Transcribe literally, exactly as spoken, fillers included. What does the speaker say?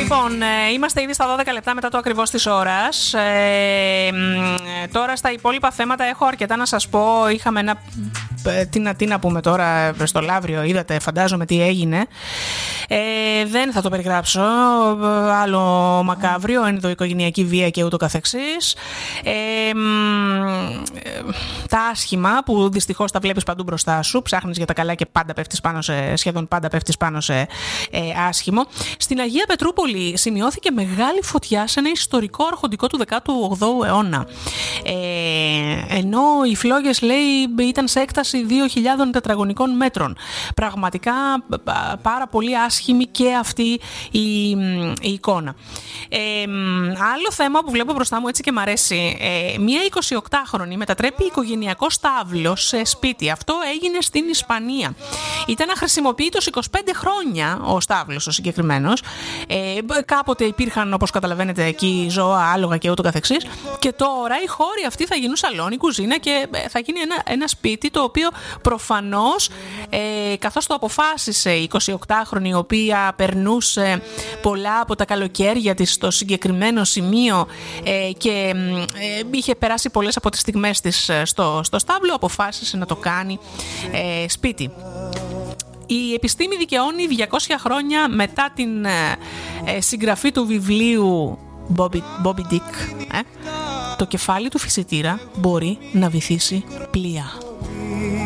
Λοιπόν, ε, είμαστε ήδη στα δώδεκα λεπτά μετά το ακριβώς της ώρας. Ε, τώρα στα υπόλοιπα θέματα έχω αρκετά να σας πω. Είχαμε ένα... Ε, τι, να, τι να πούμε τώρα στο Λαύριο, είδατε, φαντάζομαι τι έγινε. Ε, δεν θα το περιγράψω. Άλλο μακάβριο, ενδοοικογενειακή βία και ούτω καθεξής. Ε, ε, τα άσχημα που δυστυχώς τα βλέπεις παντού μπροστά σου. Ψάχνεις για τα καλά και πάντα πέφτεις πάνω σε, σχεδόν πάντα πέφτεις πάνω σε ε, άσχημο. Στην Αγία Πετρούπολη σημειώθηκε μεγάλη φωτιά σε ένα ιστορικό αρχοντικό του δέκατου όγδοου αιώνα. Ε, ενώ οι φλόγες, λέει, ήταν σε έκταση δύο χιλιάδες τετραγωνικών μέτρων. Πραγματικά πάρα πολύ άσχημη και αυτή η, η εικόνα. Ε, άλλο θέμα που βλέπω μπροστά μου έτσι και μ' αρέσει. Ε, μία εικοσιοκτάχρονη μετατρέπει οικογενειακό στάβλο σε σπίτι. Αυτό έγινε στην Ισπανία. Ήταν αχρησιμοποιητός είκοσι πέντε χρόνια ο στάβλος ο συγκεκριμένος. Ε, κάποτε υπήρχαν, όπως καταλαβαίνετε, εκεί ζώα, άλογα και ούτω καθεξής. Και τώρα οι χώροι αυτοί θα γίνουν σαλόνι, κουζίνα και θα γίνει ένα, ένα σπίτι το οποίο προφανώς ε, καθώς το αποφάσισε η εικοσιοκτάχρονη, η οποία περνούσε πολλά από τα καλοκαίρια της στο συγκεκριμένο σημείο ε, και ε, είχε περάσει πολλές από τις στιγμές της στο, στο στάβλο, αποφάσισε να το κάνει ε, σπίτι. Η επιστήμη δικαιώνει διακόσια χρόνια μετά την ε, συγγραφή του βιβλίου Bobby, Bobby Dick. Ε? Το κεφάλι του φυσιτήρα μπορεί να βυθίσει πλοία.